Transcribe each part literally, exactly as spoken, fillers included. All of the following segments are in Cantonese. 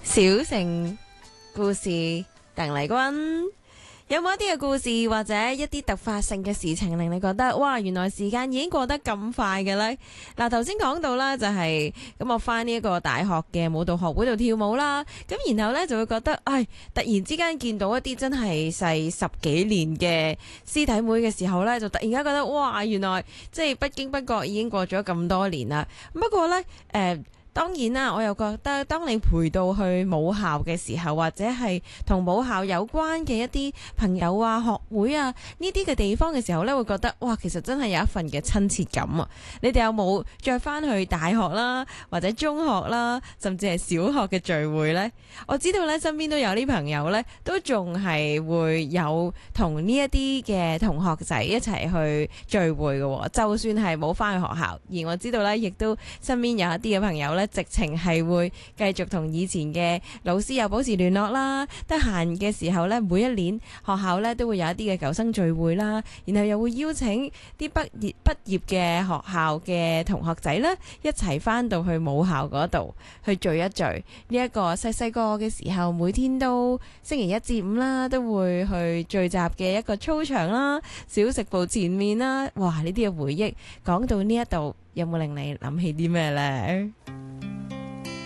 小城故事，鄧麗君。有冇一啲嘅故事或者一啲突發性嘅事情令你覺得哇，原來時間已經過得咁快嘅呢？嗱，頭先講到啦，就係咁我翻呢一個大學嘅舞蹈學會度跳舞啦，咁然後呢，就會覺得，唉，突然之間見到一啲真係細十幾年嘅師弟妹嘅時候呢，就突然間覺得哇，原來即係不經不覺已經過咗咁多年啦。不過呢，誒、呃。當然啦，我又覺得當你陪到去母校嘅時候，或者係同母校有關嘅一啲朋友啊、學會啊呢啲嘅地方嘅時候呢，會覺得哇，其實真係有一份嘅親切感啊！你哋有冇再翻去大學啦，或者中學啦，甚至係小學嘅聚會呢？我知道呢，身邊都有啲朋友呢，都仲係會有同呢一啲嘅同學仔一齊去聚會嘅，就算係冇翻去學校。而我知道呢，亦都身邊有一啲嘅朋友呢，直情係會繼續同以前嘅老師有保持聯絡啦，得閒嘅時候呢，每一年學校呢都會有一啲嘅舊生聚會啦，然後又會邀請啲畢業畢業嘅學校嘅同學仔呢，一齊翻到去母校嗰度去聚一聚。呢一個細細個嘅時候，每天都星期一至五啦，都會去聚集嘅一個操場啦、小食部前面啦，哇！呢啲嘅回憶講到呢一度，有冇令你諗起啲咩呢？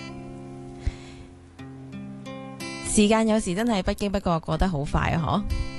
時間有時真係不經不覺過得好快啊！嗬。